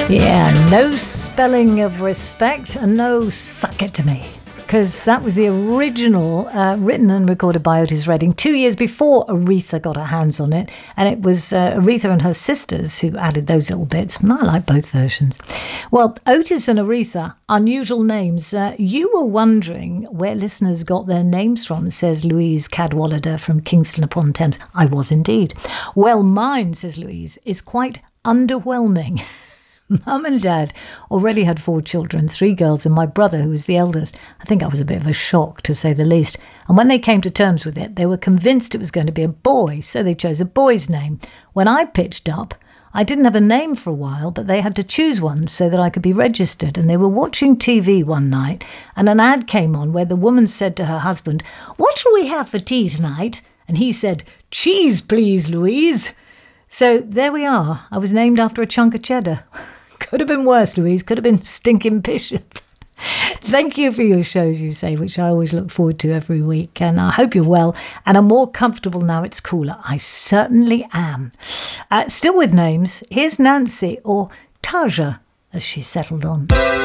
Yeah, no spelling of respect and no suck it to me. Because that was the original, written and recorded by Otis Redding 2 years before Aretha got her hands on it. And it was Aretha and her sisters who added those little bits. And I like both versions. Well, Otis and Aretha, unusual names. You were wondering where listeners got their names from, says Louise Cadwallader from Kingston upon Thames. I was indeed. Well, mine, says Louise, is quite underwhelming. Mum and Dad already had 4 children, 3 girls and my brother, who was the eldest. I think I was a bit of a shock, to say the least. And when they came to terms with it, they were convinced it was going to be a boy, so they chose a boy's name. When I pitched up, I didn't have a name for a while, but they had to choose one so that I could be registered. And they were watching TV one night, and an ad came on where the woman said to her husband, "What shall we have for tea tonight?" And he said, "Cheese, please, Louise." So there we are. I was named after a chunk of cheddar. Could have been worse, Louise. Could have been Stinking Bishop. Thank you for your shows, you say, which I always look forward to every week. And I hope you're well and are more comfortable now it's cooler. I certainly am. Still with names, here's Nancy, or Taja, as she settled on.